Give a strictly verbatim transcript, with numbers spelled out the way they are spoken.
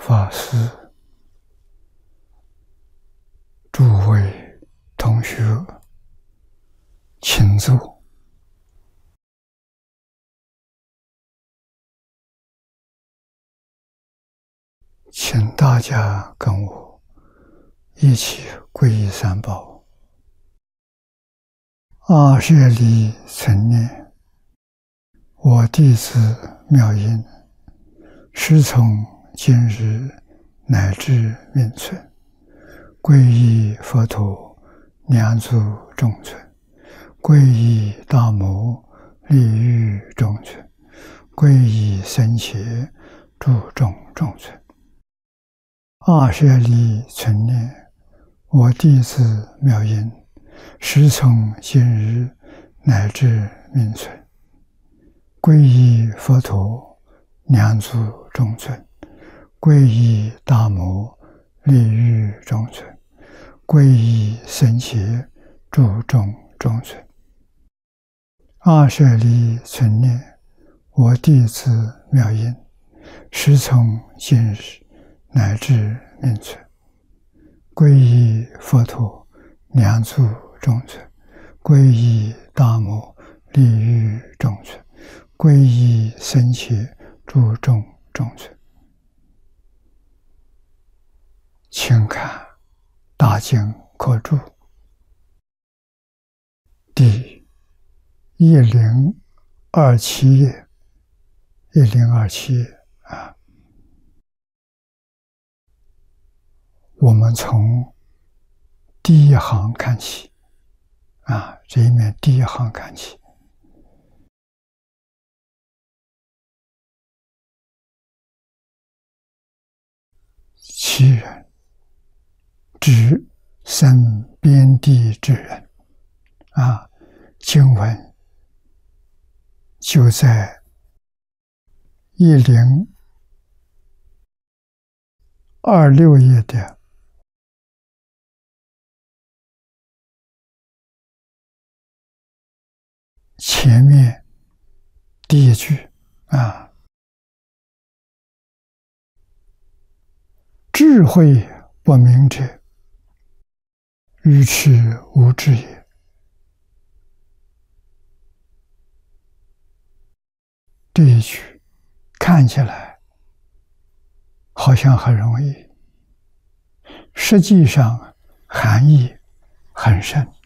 法师、诸位同学，请坐。请大家跟我一起皈依三宝。阿舍利存念，我弟子妙音，师从今日乃至命存，皈依佛陀，两足中尊；皈依大摩，利欲中尊；皈依僧伽，注重中尊。阿舍利存念，我弟子妙音，师从今日乃至命存，皈依佛陀，两足中尊；皈依大摩，利欲中尊；皈依僧伽，注重中尊。阿舍利存念，我弟子妙音，师从今日乃至命存，皈依佛陀，两足中尊；皈依大摩，利欲中尊；皈依僧伽，注重中尊。请看大经科注第一零二七页，一零二七页啊。我们从第一行看起啊，这一面第一行看起。其人，指生边地之人啊。经文就在一零二六页的前面第一句啊，智慧不明者，愚痴无知也。这一句看起来好像很容易，实际上含义很深。